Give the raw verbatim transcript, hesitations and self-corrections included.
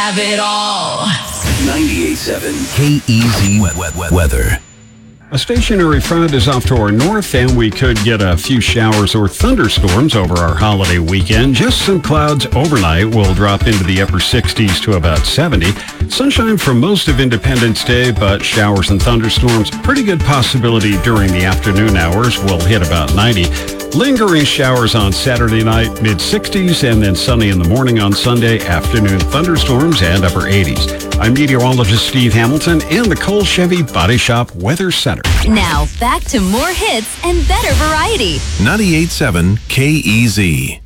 have it all. ninety-eight point seven K E Z wet, wet, wet, weather. A stationary front is off to our north, and we could get a few showers or thunderstorms over our holiday weekend. Just some clouds overnight will drop into the upper sixties to about seventy. Sunshine for most of Independence Day, but showers and thunderstorms, pretty good possibility during the afternoon hours. Will hit about ninety. Lingering showers on Saturday night, mid sixties, and then sunny in the morning on Sunday, afternoon thunderstorms and upper eighties. I'm meteorologist Steve Hamilton in the Cole Chevy Body Shop Weather Center. Now, back to more hits and better variety. ninety-eight point seven K E Z.